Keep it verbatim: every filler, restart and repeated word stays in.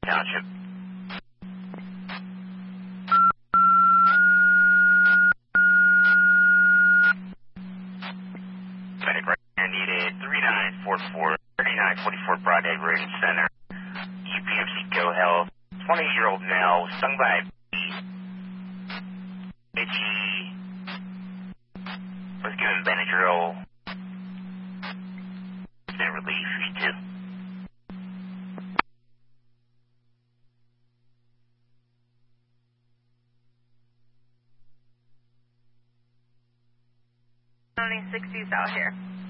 Township. Medic right here needed three nine four four, thirty-nine forty-four Broad Egg Rating Center. U P M C Go Health, twenty-year-old male, stung by a bee. Itchy. Was given Benadryl. Been relief, E two. County sixties out here.